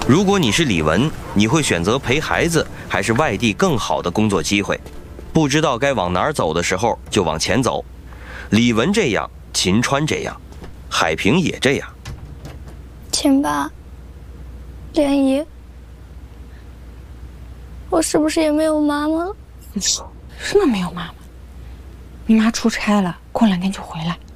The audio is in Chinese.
如果你是李文，你会选择陪孩子，还是外地更好的工作机会？不知道该往哪儿走的时候，就往前走。李文这样，秦川这样，海平也这样。 秦爸，莲姨，我是不是也没有妈妈了？ 什么没有妈妈？你妈出差了，过2天就回来。